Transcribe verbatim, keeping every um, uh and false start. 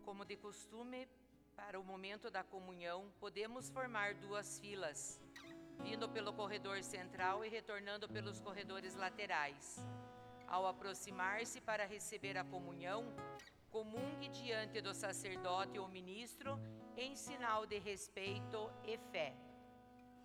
Como de costume, para o momento da comunhão, podemos formar duas filas, vindo pelo corredor central e retornando pelos corredores laterais. Ao aproximar-se para receber a comunhão, comungue diante do sacerdote ou ministro em sinal de respeito e fé.